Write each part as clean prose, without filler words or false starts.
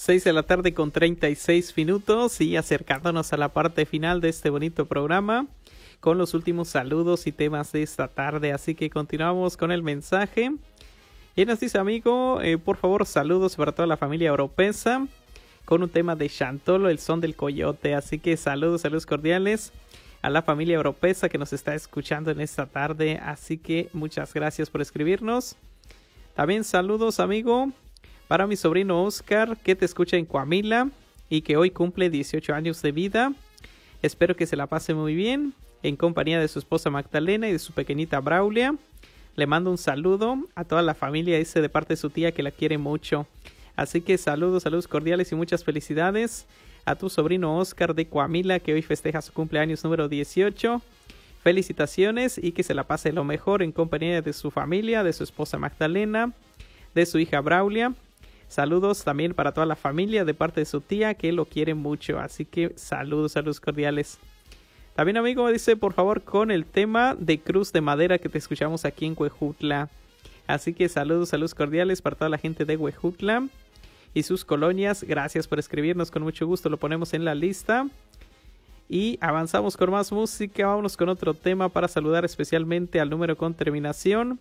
6 de la tarde con 36 minutos y acercándonos a la parte final de este bonito programa con los últimos saludos y temas de esta tarde. Así que continuamos con el mensaje. Y nos dice, amigo, por favor, saludos para toda la familia Oropesa con un tema de Chantolo, el son del coyote. Así que saludos cordiales a la familia Oropesa que nos está escuchando en esta tarde. Así que muchas gracias por escribirnos. También saludos, amigo, para mi sobrino Oscar, que te escucha en Coamila y que hoy cumple 18 años de vida. Espero que se la pase muy bien en compañía de su esposa Magdalena y de su pequeñita Braulia. Le mando un saludo a toda la familia, dice, de parte de su tía que la quiere mucho. Así que saludos cordiales y muchas felicidades a tu sobrino Oscar de Coamila, que hoy festeja su cumpleaños número 18. Felicitaciones y que se la pase lo mejor en compañía de su familia, de su esposa Magdalena, de su hija Braulia. Saludos también para toda la familia de parte de su tía que lo quiere mucho. Así que saludos cordiales. También, amigo, dice, por favor, con el tema de Cruz de Madera que te escuchamos aquí en Huejutla. Así que saludos cordiales para toda la gente de Huejutla y sus colonias. Gracias por escribirnos, con mucho gusto lo ponemos en la lista. Y avanzamos con más música. Vámonos con otro tema para saludar especialmente al número con terminación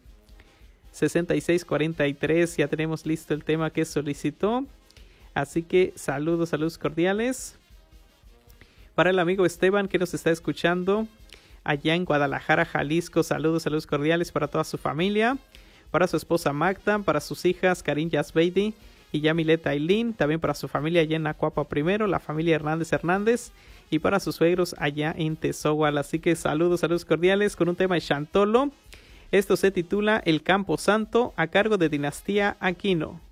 6643. Ya tenemos listo el tema que solicitó. Así que saludos cordiales para el amigo Esteban que nos está escuchando allá en Guadalajara, Jalisco. Saludos cordiales para toda su familia, para su esposa Magda, para sus hijas Karin Yasbeidi y Yamilet Ailín, también para su familia allá en Acuapa primero, la familia Hernández y para sus suegros allá en Tezohual. Así que saludos cordiales con un tema de Chantolo. Esto se titula El Campo Santo, a cargo de Dinastía Aquino.